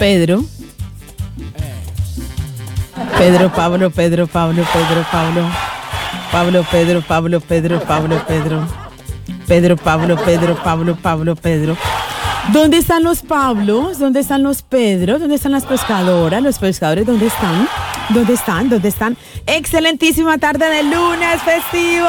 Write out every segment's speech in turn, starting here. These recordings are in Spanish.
Pedro. Pedro, Pablo, Pedro, Pablo, Pedro, Pablo. Pablo, Pedro, Pablo, Pedro, Pablo, Pedro. Pedro, Pablo, Pedro, Pablo, Pablo, Pedro. ¿Dónde están los Pablos? ¿Dónde están los Pedros? ¿Dónde están las pescadoras? ¿Los pescadores dónde están? ¿Dónde están? ¿Dónde están? Excelentísima tarde de lunes festivo.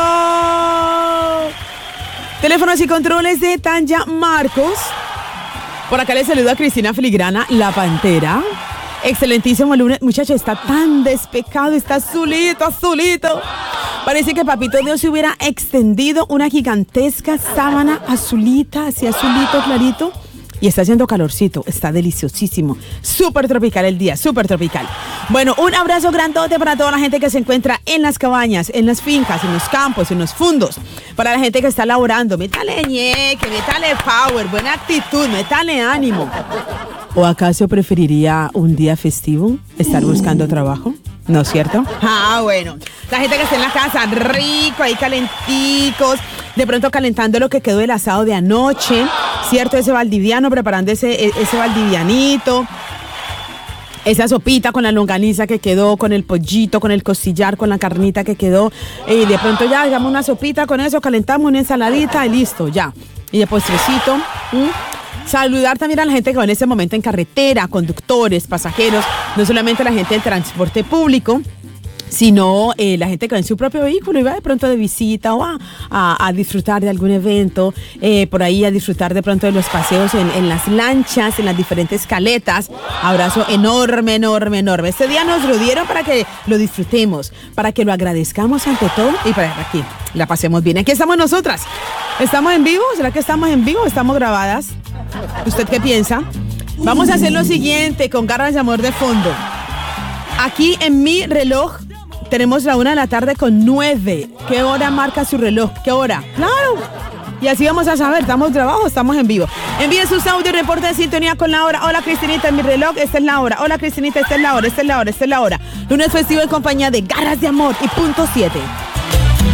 Teléfonos y controles de Tanya Marcos. Por acá le saluda a Cristina Filigrana, la Pantera. Excelentísimo lunes. Muchacho, está tan despejado, está azulito, azulito. Parece que Papito Dios se hubiera extendido una gigantesca sábana azulita, así azulito, clarito. Y está haciendo calorcito, está deliciosísimo. Súper tropical el día, súper tropical. Bueno, un abrazo grandote para toda la gente que se encuentra en las cabañas, en las fincas, en los campos, en los fundos. Para la gente que está laborando, métale ñeque, métale power, buena actitud, métale ánimo. ¿O acaso preferiría un día festivo estar buscando trabajo? ¿No es cierto? Ah, bueno. La gente que está en la casa, rico, ahí calenticos, de pronto calentando lo que quedó del asado de anoche, ¿cierto? Ese valdiviano, preparando ese valdivianito, esa sopita con la longaniza que quedó, con el pollito, con el costillar, con la carnita que quedó, y de pronto ya hagamos una sopita con eso, calentamos una ensaladita y listo, ya. Y de postrecito, saludar también a la gente que va en este momento en carretera, conductores, pasajeros, no solamente la gente del transporte público, sino la gente que va en su propio vehículo y va de pronto de visita o a disfrutar de algún evento, por ahí a disfrutar de pronto de los paseos en las lanchas, en las diferentes caletas. Abrazo enorme, enorme, enorme. Este día nos lo dieron para que lo disfrutemos, para que lo agradezcamos ante todo y para que la pasemos bien. Aquí estamos nosotras. ¿Estamos en vivo? ¿Será que estamos en vivo o estamos grabadas? ¿Usted qué piensa? Vamos a hacer lo siguiente con garras de amor de fondo. Aquí en mi reloj tenemos la 1:09. ¿Qué hora marca su reloj? ¿Qué hora? ¡Claro! Y así vamos a saber, ¿estamos grabados o estamos en vivo? Envíen sus audios y reporte de sintonía con la hora. Hola, Cristinita, en mi reloj, esta es la hora. Hola, Cristinita, esta es la hora, esta es la hora, esta es la hora. Lunes festivo en compañía de Garras de Amor y Punto 7.